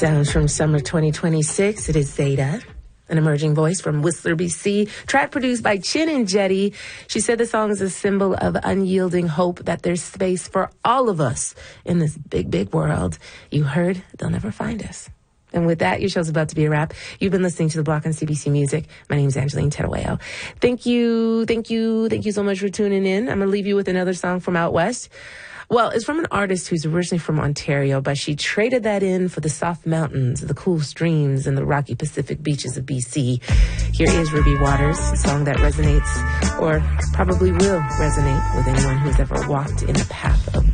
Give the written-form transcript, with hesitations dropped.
Sounds from summer 2026. It is Zeta, an emerging voice from Whistler, BC. Track produced by Chin and Jetty. She said the song is a symbol of unyielding hope that there's space for all of us in this big, big world. You heard, they'll never find us. And with that, your show's about to be a wrap. You've been listening to The Block on CBC Music. My name's Angeline Terueo. Thank you so much for tuning in. I'm going to leave you with another song from out west. Well, it's from an artist who's originally from Ontario, but she traded that in for the soft mountains, the cool streams, and the rocky Pacific beaches of BC. Here is Ruby Waters, a song that resonates, or probably will resonate, with anyone who's ever walked in the path of